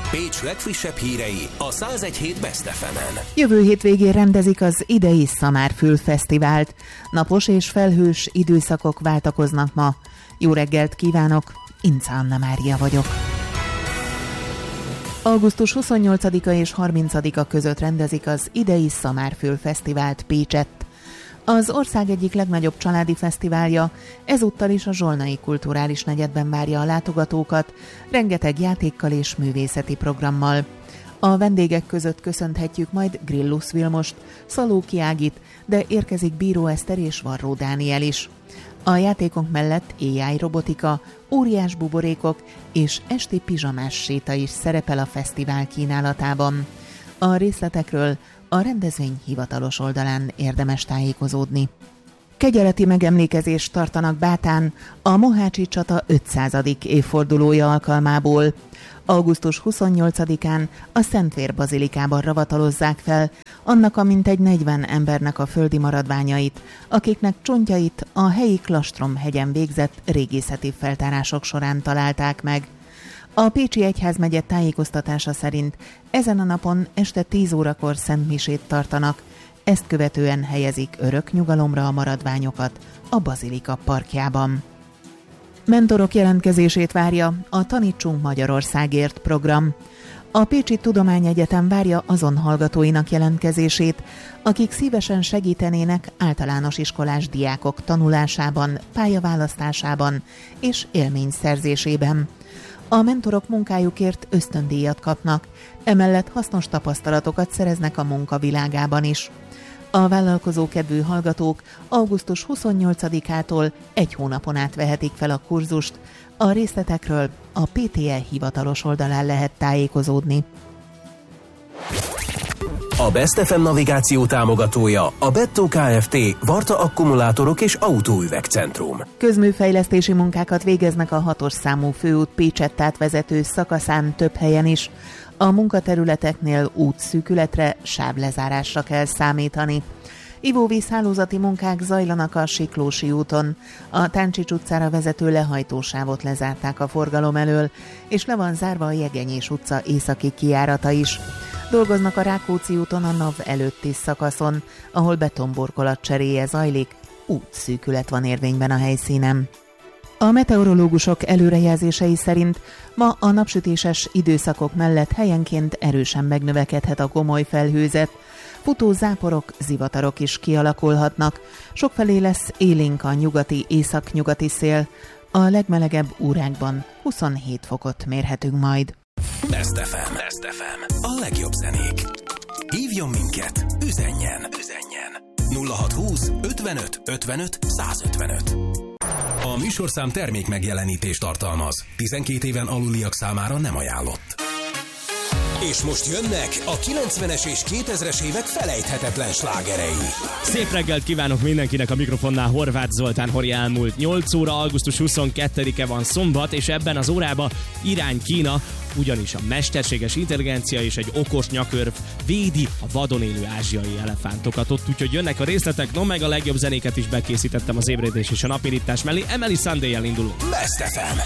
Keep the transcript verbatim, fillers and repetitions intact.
Pécs legfrissebb hírei a száz egy hét Best ef emen. Jövő hétvégén rendezik az idei Szamárfül Fesztivált. Napos és felhős időszakok váltakoznak ma. Jó reggelt kívánok, Ince Anna Mária vagyok. augusztus huszonnyolcadika és harmincadika között rendezik az idei Szamárfül Fesztivált Pécsett. Az ország egyik legnagyobb családi fesztiválja, ezúttal is a Zsolnai Kulturális Negyedben várja a látogatókat, rengeteg játékkal és művészeti programmal. A vendégek között köszönthetjük majd Grillus Vilmost, Szalóki Ágit, de érkezik Bíró Eszter és Varró Dániel is. A játékok mellett á i robotika, óriás buborékok és esti pizsamás séta is szerepel a fesztivál kínálatában. A részletekről a rendezvény hivatalos oldalán érdemes tájékozódni. Kegyeleti megemlékezést tartanak Bátán a Mohácsi csata ötszázadik évfordulója alkalmából. augusztus huszonnyolcadikán a Szentvér bazilikában ravatalozzák fel annak a mintegy negyven embernek a földi maradványait, akiknek csontjait a helyi Klastrom-hegyen végzett régészeti feltárások során találták meg. A Pécsi Egyházmegye tájékoztatása szerint ezen a napon este tíz órakor szentmisét tartanak, ezt követően helyezik örök nyugalomra a maradványokat a bazilika parkjában. Mentorok jelentkezését várja a Tanítsunk Magyarországért program. A Pécsi Tudományegyetem várja azon hallgatóinak jelentkezését, akik szívesen segítenének általános iskolás diákok tanulásában, pályaválasztásában és élményszerzésében. A mentorok munkájukért ösztöndíjat kapnak, emellett hasznos tapasztalatokat szereznek a munkavilágában is. A vállalkozókedvű hallgatók augusztus huszonnyolcadikától egy hónapon át vehetik fel a kurzust, a részletekről a pé té e hivatalos oldalán lehet tájékozódni. A Best ef em navigáció támogatója a Bettó Kft. Varta Akkumulátorok és Autóüvegcentrum. Közműfejlesztési munkákat végeznek a hatos számú főút Pécsett átvezető szakaszán több helyen is. A munkaterületeknél útszűkületre, sávlezárásra kell számítani. Ivóvízhálózati munkák zajlanak a Siklósi úton. A Táncsics utcára vezető lehajtósávot lezárták a forgalom elől, és le van zárva a Jegenyés utca északi kijárata is. Dolgoznak a Rákóczi úton a NAV előtti szakaszon, ahol betonburkolat cseréje zajlik, útszűkület van érvényben a helyszínen. A meteorológusok előrejelzései szerint ma a napsütéses időszakok mellett helyenként erősen megnövekedhet a gomoly felhőzet, futó záporok, zivatarok is kialakulhatnak, sokfelé lesz élénk a nyugati északnyugati szél, a legmelegebb órákban huszonhét fokot mérhetünk majd. Best ef em. Best ef em. A legjobb zenék. Hívjon minket, üzenjen, üzenjen. nulla hatszázhúsz ötvenöt ötvenöt százötvenöt. A műsorszám termék megjelenítést tartalmaz. tizenkét éven aluliak számára nem ajánlott. És most jönnek a kilencvenes és kétezres évek felejthetetlen slágerei. Szép reggelt kívánok mindenkinek, a mikrofonnál Horváth Zoltán. Hori elmúlt nyolc óra, augusztus huszonkettedike van szombat, és ebben az órában irány Kína, ugyanis a mesterséges intelligencia és egy okos nyakörv védi a vadon élő ázsiai elefántokat ott, úgyhogy jönnek a részletek, no meg a legjobb zenéket is bekészítettem az ébredés és a napirítás mellé. Emeli Sunday-jel indulunk. Best ef em.